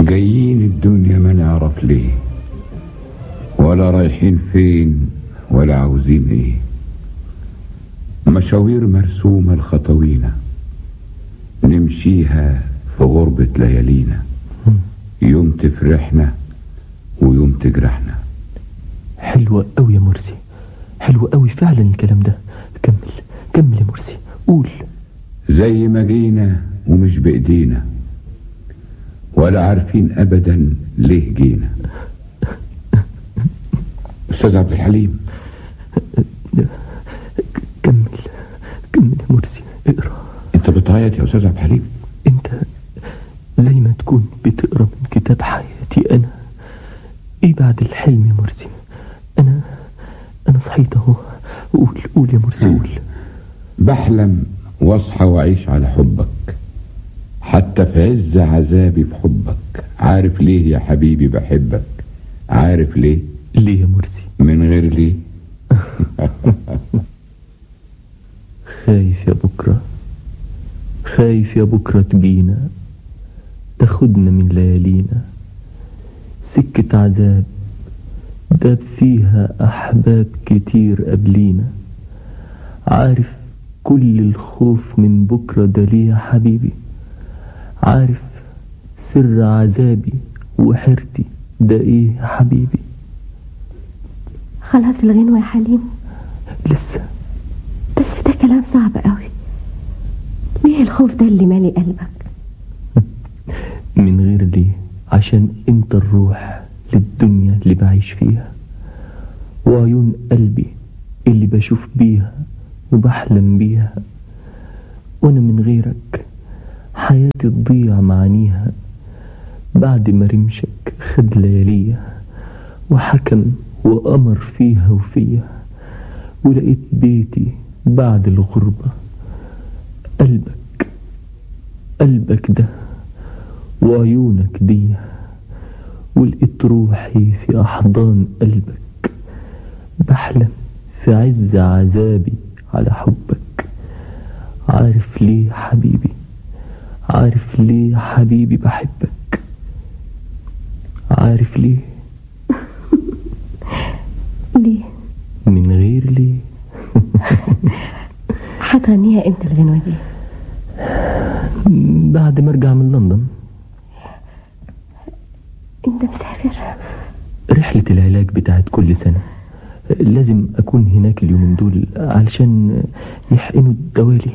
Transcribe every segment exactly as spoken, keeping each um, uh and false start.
جايين الدنيا ما نعرف ليه، ولا رايحين فين ولا عاوزين ايه. مشاوير مرسومة لخطوينا نمشيها في غربة ليالينا، يوم تفرحنا ويوم تجرحنا. حلوة قوي يا مرسي، حلوة قوي فعلا الكلام ده. كمل كمل يا مرسي، قول. زي ما جينا ومش بإيدينا، ولا عارفين أبدا ليه جينا. أستاذ عبد الحليم، كمل كمل يا مرسي، اقرأ. انت بتعيط يا أستاذ عبد الحليم؟ انت زي ما تكون بتقرأ من كتاب حياتي أنا. ايه بعد الحلم يا مرسي؟ أنا أنا صحيت اهو. قول قول يا مرسي، قول. بحلم واصحى واعيش على حبك، حتى في عز عذابي في حبك. عارف ليه يا حبيبي بحبك؟ عارف ليه؟ ليه يا مرسي؟ من غير ليه. خايف يا بكرة، خايف يا بكرة تجينا تاخدنا من ليالينا، سكة عذاب داب فيها أحباب كتير قبلينا. عارف كل الخوف من بكرة ده ليه يا حبيبي؟ عارف سر عذابي وحيرتي ده ايه يا حبيبي؟ خلاص الغنوة يا حليم؟ لسه. بس ده كلام صعب قوي. ليه الخوف ده اللي مالي قلبك؟ من غير ليه، عشان انت الروح للدنيا اللي بعيش فيها، وعيون قلبي اللي بشوف بيها وبحلم بيها. وانا من غيرك حياتي تضيع معانيها، بعد ما رمشك خد لياليها وحكم وأمر فيها وفيها، ولقيت بيتي بعد الغربة. قلبك قلبك ده وعيونك دي، ولقيت روحي في أحضان قلبك. بحلم في عز عذابي على حبك. عارف ليه حبيبي؟ عارف ليه حبيبي بحبك؟ عارف ليه؟ ليه؟ من غير ليه. هتغنيها امتى الغنوة دي؟ بعد ما ارجع من لندن. انت مسافر؟ رحلة العلاج بتاعت كل سنة، لازم اكون هناك اليومين دول علشان يحقنوا الدوالي.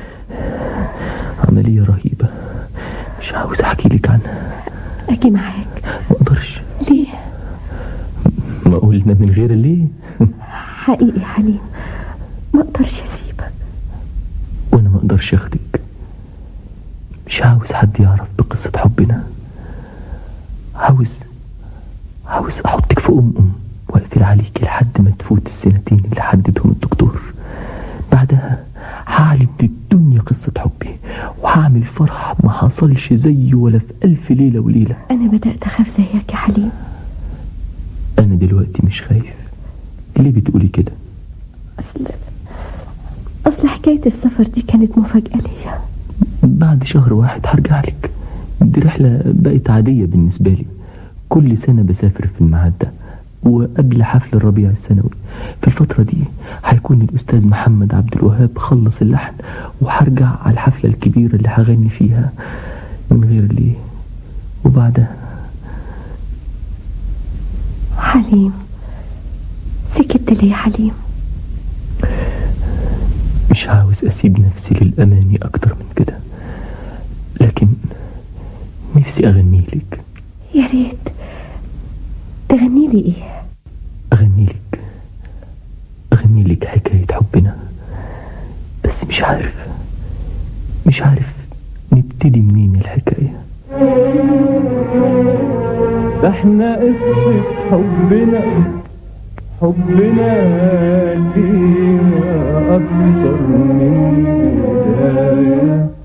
عملية رهيبة، مش عاوز احكي لك عنها. اجي معاك؟ ما اقدرش. ليه؟ ما قلنا من غير ليه. حقيقي حليم، ما اقدرش اسيبك. وانا ما اقدرش اخدك. مش عاوز حد يعرف بقصة حبنا. عاوز عاوز احطك في ام ام واقفل عليك لحد ما تفوت السنتين اللي حددهم الدكتور. بعدها هعلم للدنيا قصة حبي، وهعمل فرح ما حصلش زيه ولا في ألف ليلة وليلة. أنا بدأت أخاف زيك يا حليم. أنا دلوقتي مش خايف. ليه بتقولي كده؟ أصل أصل حكاية السفر دي كانت مفاجأة ليا. بعد شهر واحد هرجع لك. دي رحلة بقت عادية بالنسبة لي، كل سنة بسافر في الميعاد ده، وقبل حفل الربيع السنوي. في الفترة دي هيكون الأستاذ محمد عبد الوهاب خلص اللحن، وهرجع على الحفلة الكبيرة اللي هغني فيها من غير ليه. وبعدها حليم، سكت ليه يا حليم؟ مش عاوز أسيب نفسي للأماني أكتر من كده، لكن نفسي أغني لك. يا ريت. تغني لي إيه؟ أغني لك أغني لك حكاية حبنا، بس مش عارف مش عارف نبتدي منين الحكاية. احنا قصة حبنا حبنا لينا أكتر من بداية.